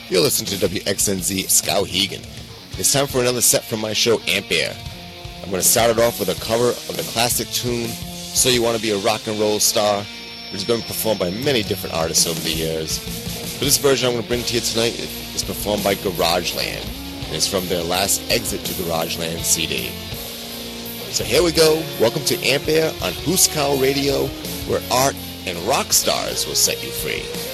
You're listening to WXNZ Skowhegan. It's time for another set from my show, Ampere. I'm going to start it off with a cover of the classic tune, So You Want to Be a Rock and Roll Star, which has been performed by many different artists over the years. But this version I'm going to bring to you tonight is performed by Garageland, and it's from their last Exit to Garageland CD. So here we go. Welcome to Ampere on Huskow Radio, where art and rock stars will set you free.